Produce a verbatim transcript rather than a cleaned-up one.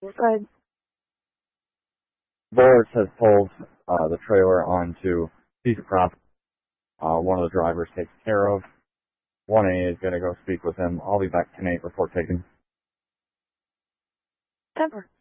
Good. Bullets has pulled uh, the trailer onto a piece of property. Uh, one of the drivers takes care of. one A is going to go speak with him. I'll be back tonight. Report taken. Ever.